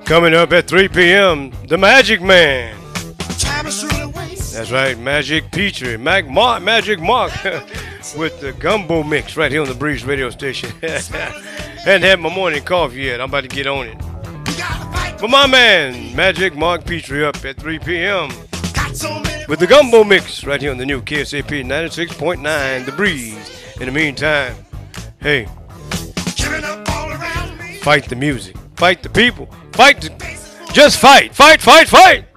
Coming up at 3 p.m., the Magic Man. That's right, Magic Petrie, Magic Mark with the gumbo mix right here on the Breeze radio station. Hadn't had my morning coffee yet. I'm about to get on it. But my man, Magic Mark Petrie, up at 3 p.m. with the gumbo mix right here on the new KSAP 96.9, The Breeze. In the meantime, hey, fight the music, fight the people, just fight.